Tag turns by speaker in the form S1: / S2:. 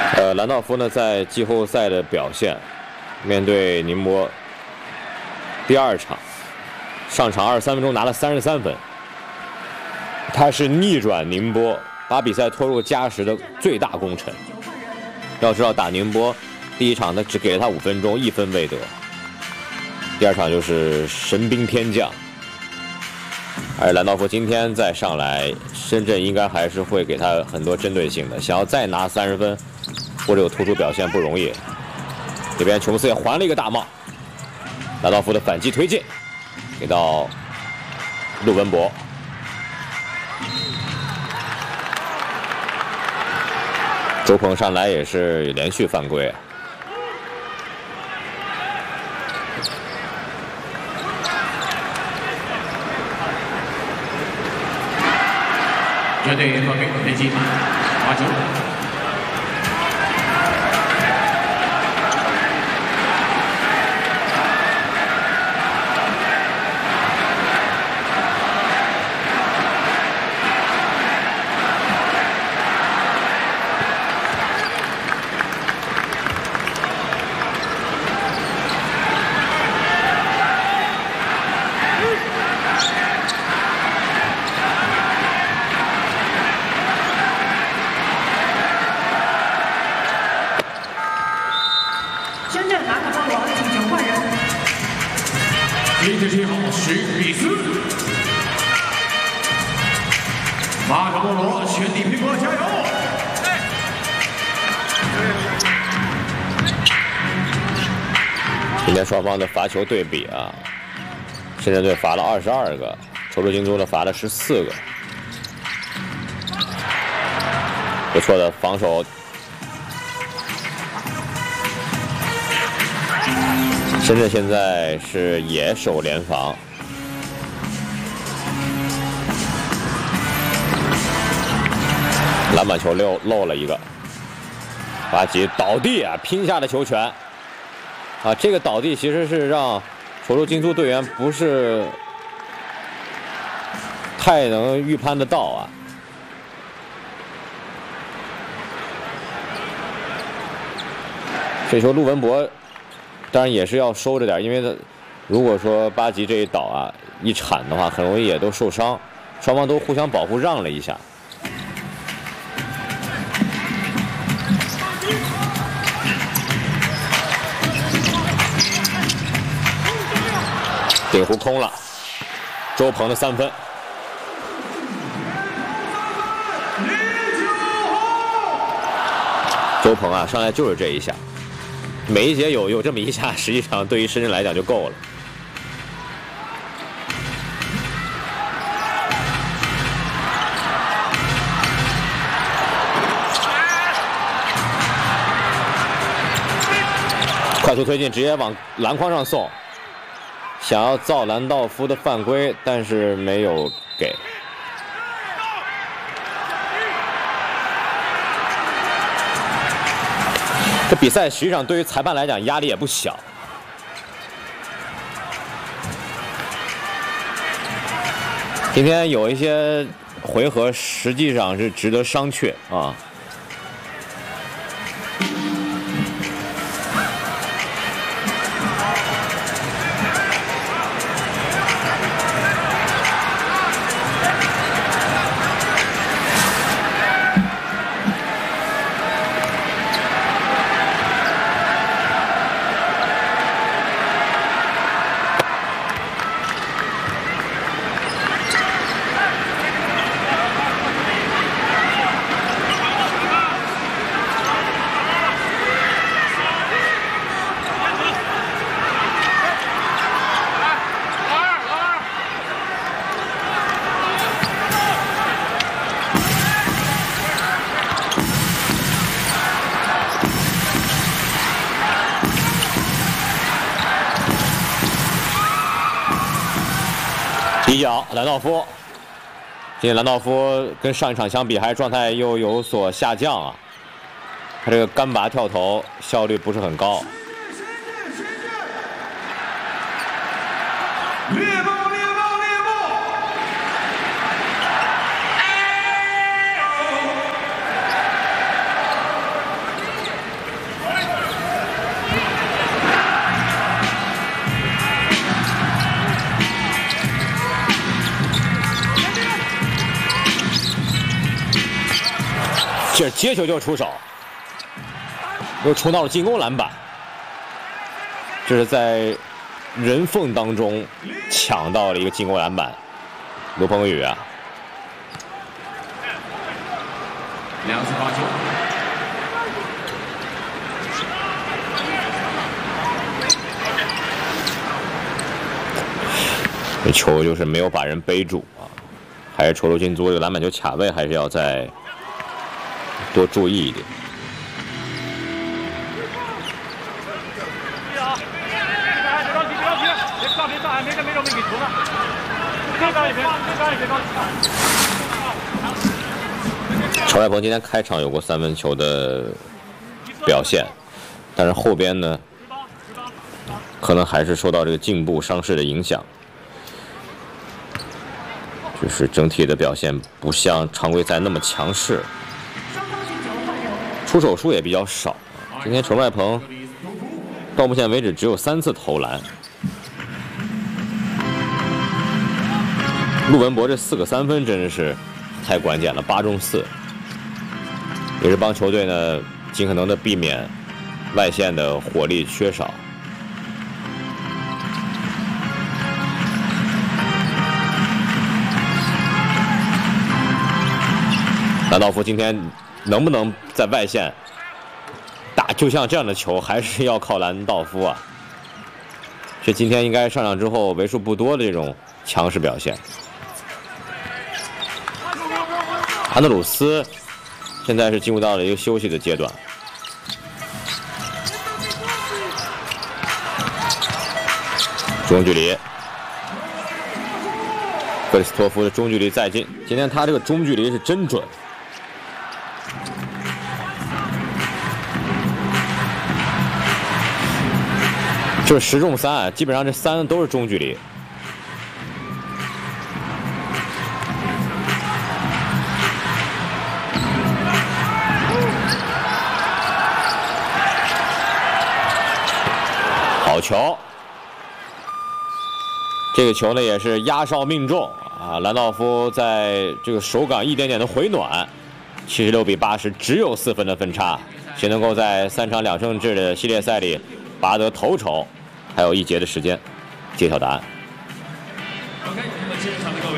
S1: 兰道夫呢在季后赛的表现，面对宁波第2场，上场23分钟拿了33分，他是逆转宁波，把比赛拖入加时的最大功臣。要知道打宁波第1场他只给了他5分钟，1分未得。第2场就是神兵天降，而兰道夫今天再上来，深圳应该还是会给他很多针对性的，想要再拿30分或者有突出表现不容易。这边琼斯也还了一个大帽，兰道夫的反击推进给到陆文博，周鹏上来也是连续犯规。
S2: 绝对和平飞机罚球。17号许比斯，马可波罗全体拼搏加油！
S1: 今天双方的罚球对比啊，深圳队罚了22个，滁州京都呢罚了14个，不错的防守。深圳现在是也守联防，篮板球漏了一个，巴吉倒地啊，拼下了球权啊！这个倒地其实是让滁州京都队员不是太能预判得到啊。这球陆文博当然也是要收着点，因为他如果说巴吉这一倒啊一铲的话，很容易也都受伤，双方都互相保护，让了一下。顶弧空了，周鹏的3分。周鹏啊，上来就是这一下。每一节有这么一下，实际上对于深圳来讲就够了。快速推进，直接往篮筐上送，想要造兰道夫的犯规，但是没有给。这比赛实际上对于裁判来讲压力也不小。今天有一些回合实际上是值得商榷啊。第一脚，兰道夫。今天兰道夫跟上一场相比，还是状态又有所下降啊。他这个干拔跳投效率不是很高。
S2: 猎豹！
S1: 这接球就出手，又冲到了进攻篮板。这是在人缝当中抢到了一个进攻篮板，刘鹏宇啊。
S2: 2次发球，
S1: 这球就是没有把人背住啊，还是丑陋金族这个篮板球卡位还是要再多注意一点。曹海鹏今天开场有过3分球的表现，但是后边呢，可能还是受到这个颈部伤势的影响，就是整体的表现不像常规赛那么强势，出手数也比较少。今天陈外鹏到目前为止只有3次投篮，陆文博这4个3分真的是太关键了，8中4。 也是帮球队呢尽可能的避免外线的火力缺少。兰道夫今天能不能在外线打？就像这样的球，还是要靠兰道夫啊。这今天应该上场之后为数不多的这种强势表现。安德鲁斯。 现在是进入到了一个休息的阶段。中距离，克里斯托夫的中距离再进。今天他这个中距离是真准。就是10中3，基本上这3都是中距离。 好球！这个球呢也是压哨命中啊！兰道夫在这个手感一点点的回暖，76比80，只有4分的分差，谁能够在3场2胜制的系列赛里拔得头筹？还有1节的时间，揭晓答案。
S2: OK，那么现场的各位。